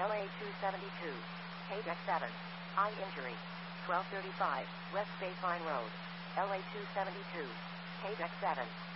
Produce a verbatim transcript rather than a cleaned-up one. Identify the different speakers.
Speaker 1: L A two seventy-two, K D E C seven. Eye injury. twelve thirty-five, West Baseline Road. L A two seventy-two, K D E C seven.